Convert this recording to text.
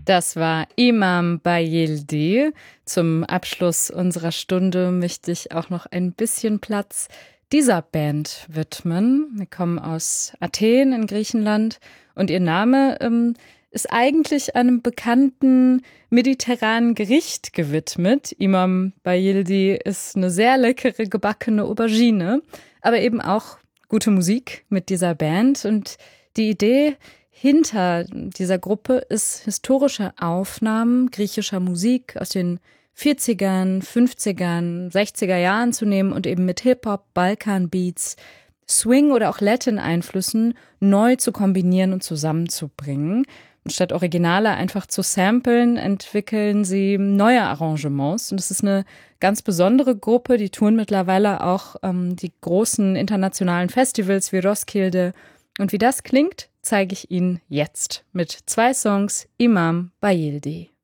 Das war Imam Bayildi. Zum Abschluss unserer Stunde möchte ich auch noch ein bisschen Platz dieser Band widmen. Wir kommen aus Athen in Griechenland und ihr Name ist eigentlich einem bekannten mediterranen Gericht gewidmet. Imam Bayildi ist eine sehr leckere gebackene Aubergine, aber eben auch gute Musik mit dieser Band. Und die Idee hinter dieser Gruppe ist, historische Aufnahmen griechischer Musik aus den 40ern, 50ern, 60er Jahren zu nehmen und eben mit Hip-Hop, Balkan-Beats, Swing oder auch Latin-Einflüssen neu zu kombinieren und zusammenzubringen. Und statt Originale einfach zu samplen, entwickeln sie neue Arrangements. Und es ist eine ganz besondere Gruppe, die touren mittlerweile auch die großen internationalen Festivals wie Roskilde. Und wie das klingt, zeige ich Ihnen jetzt mit 2 Songs Imam Bayildi.